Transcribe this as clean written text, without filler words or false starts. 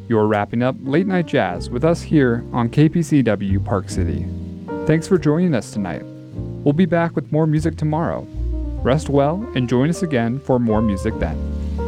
You're wrapping up Late Night Jazz with us here on KPCW Park City. Thanks for joining us tonight. We'll be back with more music tomorrow. Rest well and join us again for more music then.